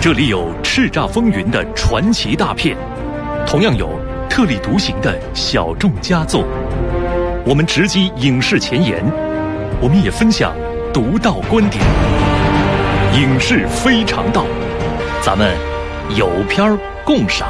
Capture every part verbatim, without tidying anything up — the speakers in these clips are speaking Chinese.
这里有叱咤风云的传奇大片，同样有特立独行的小众佳作。我们直击影视前沿，我们也分享独到观点。影视非常道，咱们有片共赏。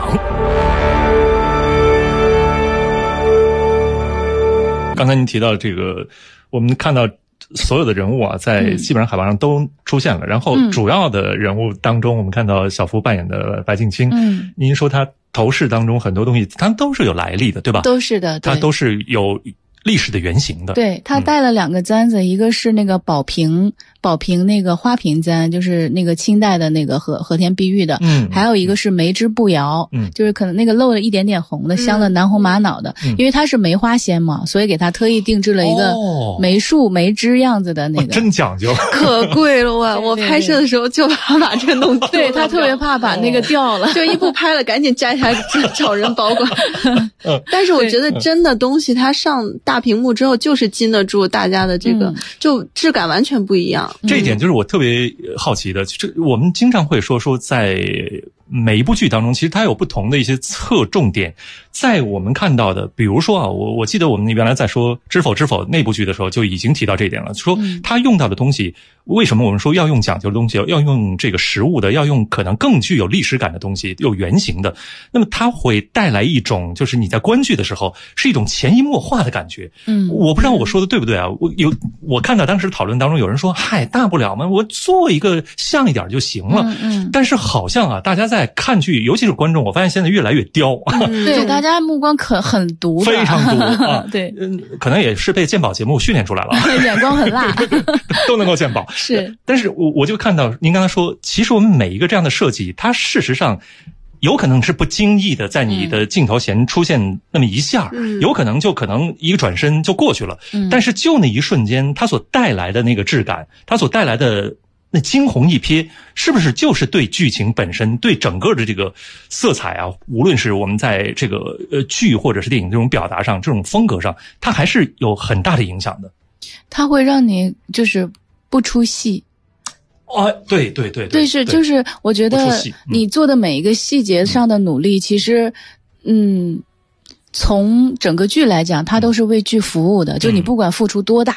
刚才您提到这个，我们看到所有的人物啊，在基本上海报上都出现了。嗯、然后主要的人物当中，我们看到小福扮演的白敬卿，嗯，您说他头饰当中很多东西，他都是有来历的，对吧？ 都是的，对， 他都是有历史的原型的。 对，他带了两个簪子，嗯、一个是那个宝瓶，宝瓶那个花瓶簪，就是那个清代的那个和和田碧玉的，嗯，还有一个是梅枝步摇，嗯，就是可能那个露了一点点红的，镶了南红玛瑙的，嗯，因为它是梅花仙嘛，所以给他特意定制了一个梅树、哦、梅枝样子的那个， 哦、真讲究， 可贵了哇！我拍摄的时候就怕把这个弄丢， 对，他特别怕把那个掉了， 就一不拍了，赶紧摘下来找人保管。但是我觉得真的东西，它上大屏幕之后就是经得住大家的这个，嗯、就质感完全不一样。 这一点就是我特别好奇的，这我们经常会说说在每一部剧当中，其实它有不同的一些侧重点。在我们看到的，比如说啊，我我记得我们原来在说《知否知否》那部剧的时候，就已经提到这一点了，说他用到的东西，为什么我们说要用讲究的东西，要用这个实物的，要用可能更具有历史感的东西，有原型的，那么它会带来一种，就是你在观剧的时候是一种潜移默化的感觉。嗯，我不知道我说的对不对啊？我有我看到当时讨论当中有人说，嗨，大不了嘛，我做一个像一点就行了。嗯嗯。但是好像啊，大家在看剧，尤其是观众，我发现现在越来越刁。 嗯、对，大家目光可很毒的， 非常毒啊！ 对， 嗯，可能也是被鉴宝节目训练出来了， 眼光很辣， 都能够鉴宝。 是， 但是我我就看到您刚才说，其实我们每一个这样的设计，它事实上有可能是不经意的在你的镜头前出现那么一下，嗯、有可能就可能一个转身就过去了。嗯、但是就那一瞬间，它所带来的那个质感，它所带来的那惊鸿一瞥，是不是就是对剧情本身，对整个的这个色彩啊，无论是我们在这个呃剧或者是电影这种表达上，这种风格上，它还是有很大的影响的。 它会让你就是不出戏。 哦，对对对对， 对是就是我觉得你做的每一个细节上的努力，嗯、其实，嗯。从整个剧来讲，它都是为剧服务的。嗯、就你不管付出多大